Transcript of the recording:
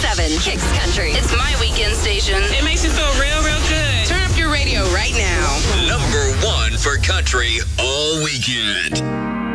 106.7 Kicks Country. It's my weekend station. It makes you feel real, real good. Turn up your radio right now. Number one for country all weekend.